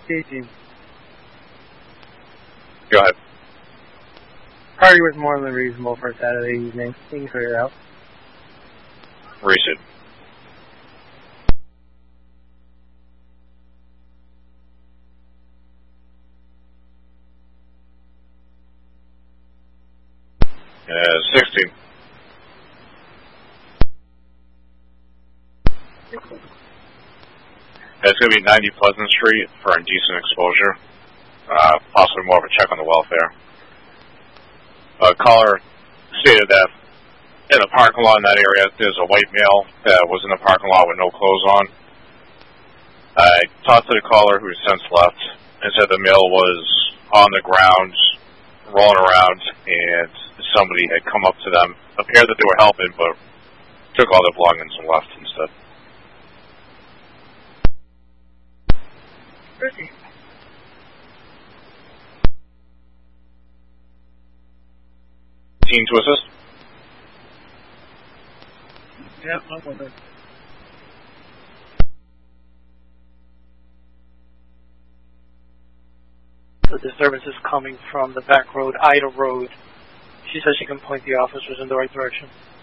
18. Go ahead. Party was more than reasonable for Saturday evening. You can figure it out. Recent. Uh, 16. It's going to be 90 Pleasant Street for indecent exposure. Possibly more of a check on the welfare. Caller stated that in the parking lot in that area, there's a white male that was in the parking lot with no clothes on. I talked to the caller who has since left and said the male was on the ground, rolling around, and somebody had come up to them, appeared that they were helping, but took all their belongings and left instead. Pretty. Team to assist? Yep, I'm with it. The disturbance is coming from the back road, Ida Road. She says she can point the officers in the right direction.